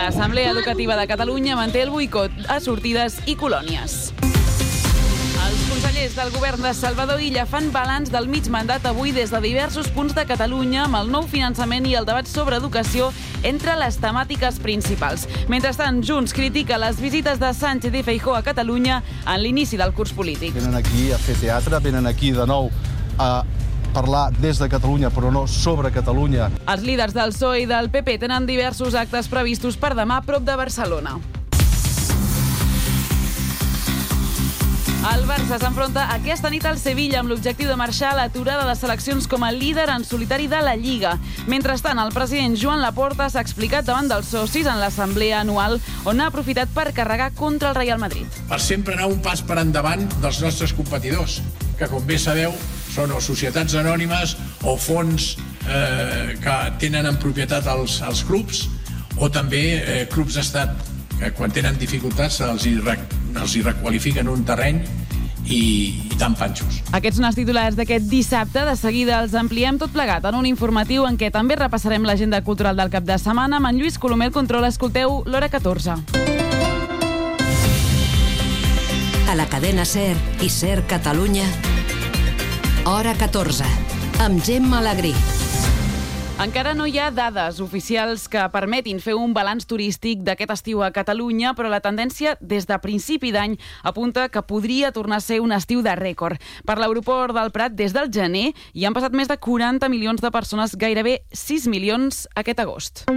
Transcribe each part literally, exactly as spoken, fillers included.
L'Assemblea Educativa de Catalunya manté el boicot a sortides i colònies. Els consellers del govern de Salvador Illa fan balanç del mig mandat avui des de diversos punts de Catalunya amb el nou finançament i el debat sobre educació entre les temàtiques principals. Mentrestant, Junts critica les visites de Sánchez i Feijóo a Catalunya en l'inici del curs polític. Venen aquí a fer teatre, venen aquí de nou a parlar des de Catalunya, però no sobre Catalunya. Els líders del P S O E i del P P tenen diversos actes previstos per demà a prop de Barcelona. El Barça s'enfronta aquesta nit al Sevilla amb l'objectiu de marxar a l'aturada de seleccions com a líder en solitari de la Lliga. Mentrestant, el president Joan Laporta s'ha explicat davant dels socis en l'assemblea anual on ha aprofitat per carregar contra el Real Madrid. Per sempre anar un pas per endavant dels nostres competidors, que com bé sabeu són o societats anònimes o fons eh, que tenen en propietat els, els clubs o també eh, clubs d'estat que quan tenen dificultats els hi, els hi requalifiquen un terreny i, i tan panxos. Aquests són els titulars d'aquest dissabte. De seguida els ampliem tot plegat en un informatiu en què també repassarem l'agenda cultural del cap de setmana. Amb en Lluís Colomer al control. Escolteu l'Hora catorze. A la cadena SER i SER Catalunya, Hora catorze, amb Gemma Alegrí. Encara no hi ha dades oficials que permetin fer un balanç turístic d'aquest estiu a Catalunya, però la tendència des de principi d'any apunta que podria tornar a ser un estiu de rècord. Per l'aeroport del Prat, des del gener, hi han passat més de quaranta milions de persones, gairebé sis milions aquest agost.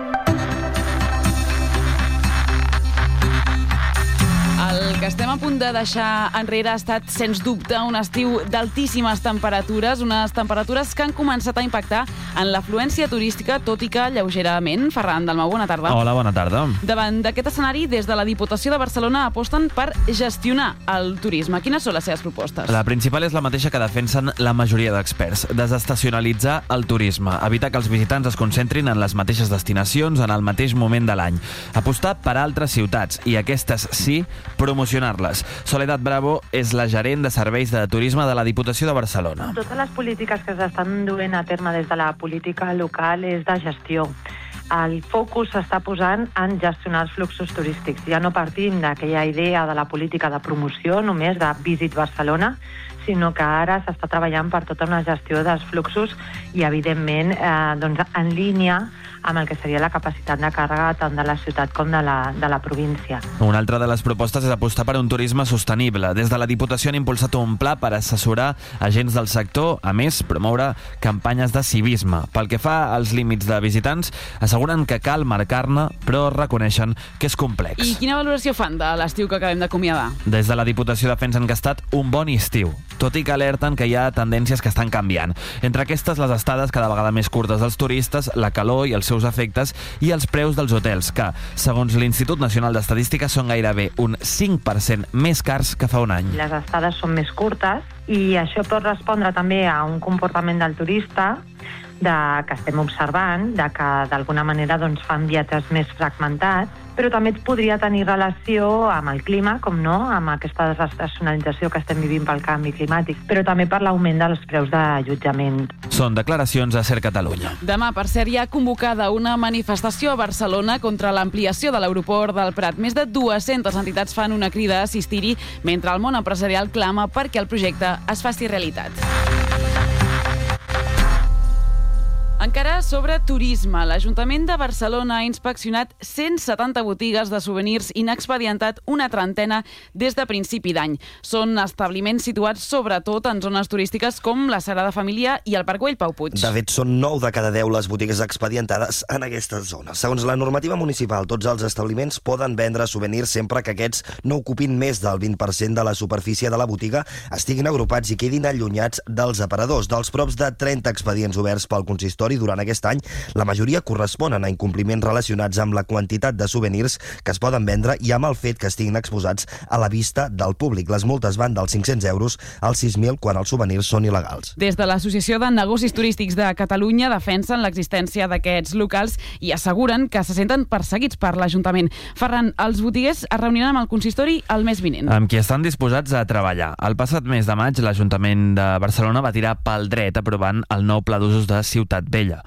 El que estem a punt de deixar enrere ha estat, sens dubte, un estiu d'altíssimes temperatures, unes temperatures que han començat a impactar en l'afluència turística, tot i que lleugerament. Ferran Dalmau, bona tarda. Hola, bona tarda. Davant d'aquest escenari, des de la Diputació de Barcelona aposten per gestionar el turisme. Quines són les seves propostes? La principal és la mateixa que defensen la majoria d'experts: desestacionalitzar el turisme, evitar que els visitants es concentrin en les mateixes destinacions en el mateix moment de l'any, apostar per altres ciutats i aquestes sí, promocionar-les. Soledad Bravo és la gerent de serveis de turisme de la Diputació de Barcelona. Totes les polítiques que s'estan duent a terme des de la política local és de gestió. El focus s'està posant en gestionar els fluxos turístics. Ja no partim d'aquella idea de la política de promoció, només de Visit Barcelona, sinó que ara s'està treballant per tota una gestió dels fluxos i, evidentment, eh, doncs, en línia amb el que seria la capacitat de càrrega tant de la ciutat com de la, de la província. Una altra de les propostes és apostar per un turisme sostenible. Des de la Diputació han impulsat un pla per assessorar agents del sector, a més, promoure campanyes de civisme. Pel que fa als límits de visitants, asseguren que cal marcar-ne, però reconeixen que és complex. I quina valoració fan de l'estiu que acabem d'acomiadar? Des de la Diputació defensen que ha estat un bon estiu, tot i que alerten que hi ha tendències que estan canviant. Entre aquestes, les estades cada vegada més curtes dels turistes, la calor i els seus efectes i els preus dels hotels, que, segons l'Institut Nacional d'Estadística, són gairebé un cinc per cent més cars que fa un any. Les estades són més curtes i això pot respondre també a un comportament del turista de, que estem observant, de que d'alguna manera doncs, fan viatges més fragmentats, però també podria tenir relació amb el clima, com no, amb aquesta desestacionalització que estem vivint pel canvi climàtic, però també per l'augment dels preus d'allotjament. Són declaracions a SER Catalunya. Demà, per cert, hi ha convocada una manifestació a Barcelona contra l'ampliació de l'aeroport del Prat. Més de dues-centes entitats fan una crida a assistir-hi, mentre el món empresarial clama perquè el projecte es faci realitat. Encara sobre turisme, l'Ajuntament de Barcelona ha inspeccionat cent setanta botigues de souvenirs i n'ha expedientat una trentena des de principi d'any. Són establiments situats sobretot en zones turístiques com la Sagrada Família i el Parc Güell, Pau Puig. De fet, són nou de cada deu les botigues expedientades en aquestes zones. Segons la normativa municipal, tots els establiments poden vendre souvenirs sempre que aquests no ocupin més del vint per cent de la superfície de la botiga, estiguin agrupats i quedin allunyats dels aparadors. Dels props de trenta expedients oberts pel consistori durant aquest any, la majoria corresponen a incompliments relacionats amb la quantitat de souvenirs que es poden vendre i amb el fet que estiguin exposats a la vista del públic. Les multes van dels cinc-cents euros als sis mil quan els souvenirs són il·legals. Des de l'Associació de Negocis Turístics de Catalunya defensen l'existència d'aquests locals i asseguren que se senten perseguits per l'Ajuntament. Ferran, els botiguers es reuniran amb el consistori el mes vinent. Amb qui estan disposats a treballar. El passat mes de maig, l'Ajuntament de Barcelona va tirar pel dret aprovant el nou pla d'usos de Ciutat Vella.